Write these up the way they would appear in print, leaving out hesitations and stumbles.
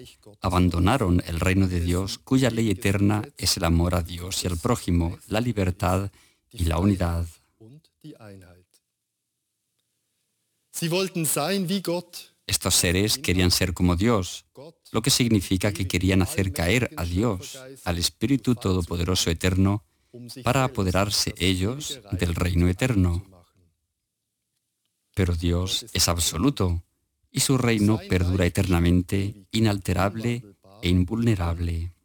abandonaron el reino de Dios, cuya ley eterna es el amor a Dios y al prójimo, la libertad y la unidad. Estos seres querían ser como Dios, lo que significa que querían hacer caer a Dios, al Espíritu Todopoderoso Eterno, para apoderarse ellos del reino eterno. Pero Dios es absoluto y su reino perdura eternamente, inalterable e invulnerable.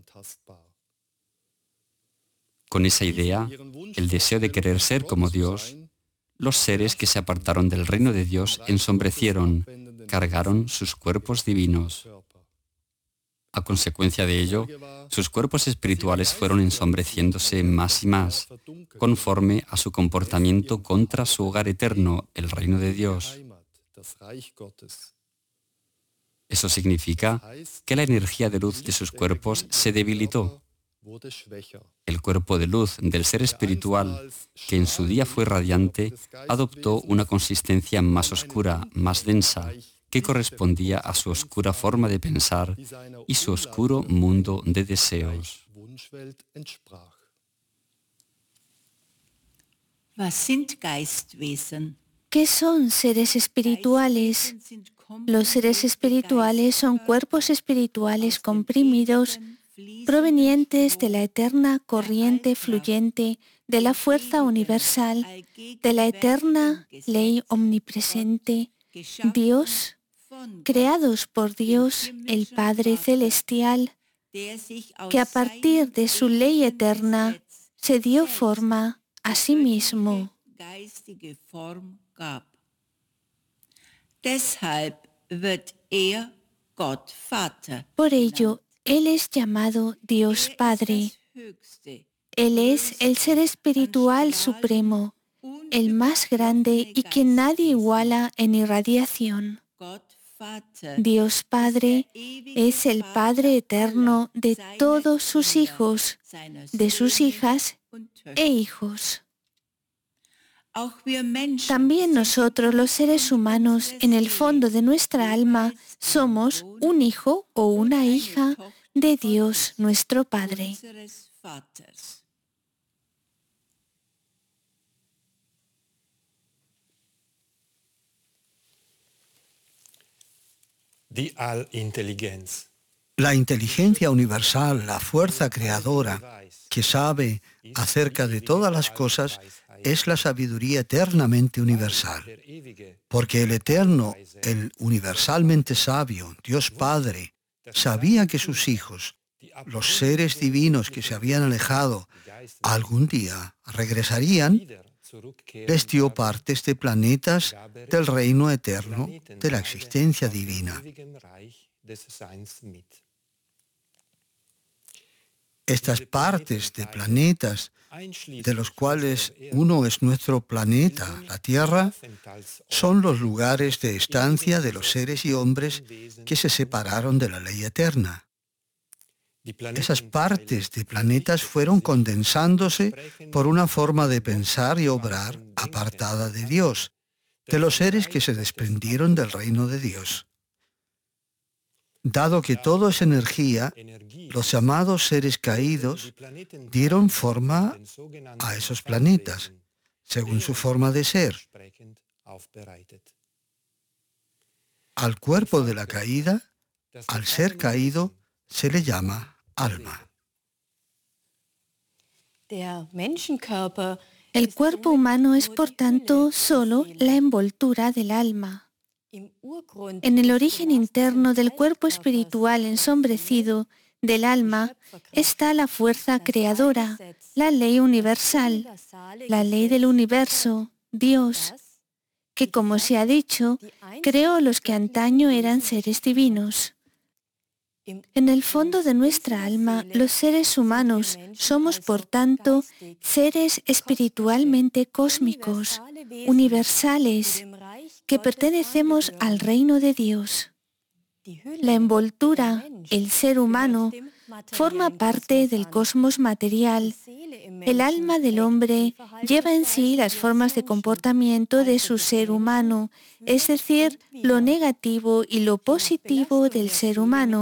Con esa idea, el deseo de querer ser como Dios, los seres que se apartaron del reino de Dios ensombrecieron, cargaron sus cuerpos divinos. A consecuencia de ello, sus cuerpos espirituales fueron ensombreciéndose más y más, conforme a su comportamiento contra su hogar eterno, el reino de Dios. Eso significa que la energía de luz de sus cuerpos se debilitó. El cuerpo de luz del ser espiritual, que en su día fue radiante, adoptó una consistencia más oscura, más densa, que correspondía a su oscura forma de pensar y su oscuro mundo de deseos. ¿Qué son seres espirituales? Los seres espirituales son cuerpos espirituales comprimidos provenientes de la eterna corriente fluyente de la fuerza universal, de la eterna ley omnipresente, Dios, creados por Dios, el Padre Celestial, que a partir de su ley eterna se dio forma a sí mismo. Por ello, Él es llamado Dios Padre. Él es el ser espiritual supremo, el más grande y que nadie iguala en irradiación. Dios Padre es el Padre eterno de todos sus hijos, de sus hijas e hijos. También nosotros, los seres humanos, en el fondo de nuestra alma, somos un hijo o una hija de Dios nuestro Padre. La inteligencia universal, la fuerza creadora que sabe acerca de todas las cosas, es la sabiduría eternamente universal. Porque el eterno, el universalmente sabio, Dios Padre, sabía que sus hijos, los seres divinos que se habían alejado, algún día regresarían, les dio partes de planetas del reino eterno de la existencia divina. Estas partes de planetas, de los cuales uno es nuestro planeta, la Tierra, son los lugares de estancia de los seres y hombres que se separaron de la ley eterna. Esas partes de planetas fueron condensándose por una forma de pensar y obrar apartada de Dios, de los seres que se desprendieron del reino de Dios. Dado que todo es energía, los llamados seres caídos dieron forma a esos planetas, según su forma de ser. Al cuerpo de la caída, al ser caído, se le llama alma. El cuerpo humano es, por tanto, solo la envoltura del alma. En el origen interno del cuerpo espiritual ensombrecido del alma está la fuerza creadora, la ley universal, la ley del universo, Dios, que, como se ha dicho, creó los que antaño eran seres divinos. En el fondo de nuestra alma, los seres humanos somos, por tanto, seres espiritualmente cósmicos, universales, que pertenecemos al reino de Dios. La envoltura, el ser humano, forma parte del cosmos material. El alma del hombre lleva en sí las formas de comportamiento de su ser humano, es decir, lo negativo y lo positivo del ser humano.